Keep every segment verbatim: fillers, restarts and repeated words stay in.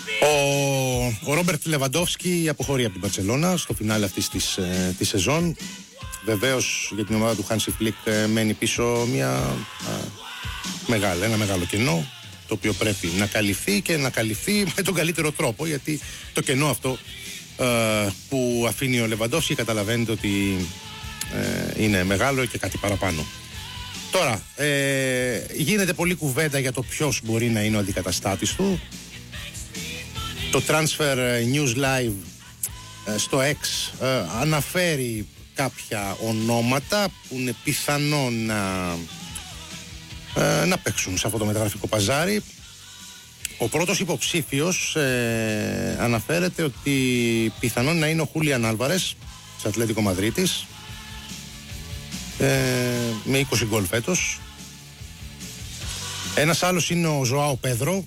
Ο, ο Ρόμπερτ Λεβαντόφσκι αποχωρεί από την Μπαρσελόνα στο φινάλε αυτής της, ε, της σεζόν. Βεβαίως για την ομάδα του Χάνσι Φλικ ε, μένει πίσω μια, α, μεγάλη, ένα μεγάλο κενό, το οποίο πρέπει να καλυφθεί και να καλυφθεί με τον καλύτερο τρόπο, γιατί το κενό αυτό ε, που αφήνει ο Λεβαντόφσκι καταλαβαίνετε ότι ε, είναι μεγάλο και κάτι παραπάνω. Τώρα, ε, γίνεται πολλή κουβέντα για το ποιος μπορεί να είναι ο αντικαταστάτης του. Το Transfer News Live ε, στο X ε, αναφέρει κάποια ονόματα που είναι πιθανό να, ε, να παίξουν σε αυτό το μεταγραφικό παζάρι. Ο πρώτος υποψήφιος ε, αναφέρεται ότι πιθανόν να είναι ο Χούλιαν Άλβαρες της Ατλέτικο Μαδρίτης, ε, με είκοσι γκολ φέτος. Ένας άλλος είναι ο Ζωάο Πέδρο,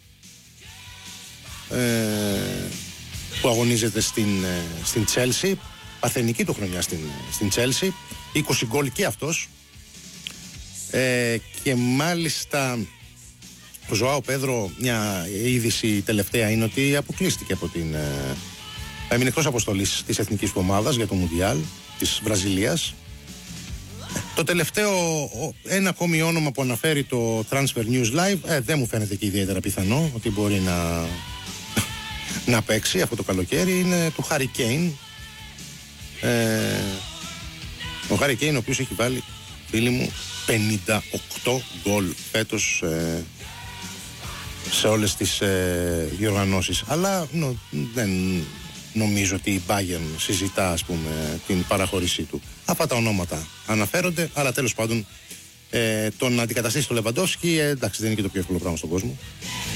ε, που αγωνίζεται στην, στην Chelsea, παρθενική του χρονιά στην, στην Chelsea, είκοσι γκολ και αυτός, ε, και μάλιστα ο Ζωάο Πέδρο, μια είδηση τελευταία είναι ότι αποκλείστηκε από την ε, έμεινε εκτός αποστολής της εθνικής του ομάδας για το Μουντιάλ της Βραζιλίας. Το τελευταίο, ένα ακόμη όνομα που αναφέρει το Transfer News Live, ε, δεν μου φαίνεται και ιδιαίτερα πιθανό ότι μπορεί να, να παίξει αυτό το καλοκαίρι, είναι του Harry Kane. Ε, ο Harry Kane, ο οποίος έχει βάλει, φίλοι μου, πενήντα οκτώ γκολ φέτος ε, σε όλες τις ε, διοργανώσεις. Αλλά νο, δεν νομίζω ότι η Bayern συζητά, ας πούμε, την παραχώρησή του. Αυτά τα ονόματα αναφέρονται, αλλά τέλος πάντων ε, τον αντικαταστήσει το Λεβαντόφσκι, ε, εντάξει, δεν είναι και το πιο εύκολο πράγμα στον κόσμο.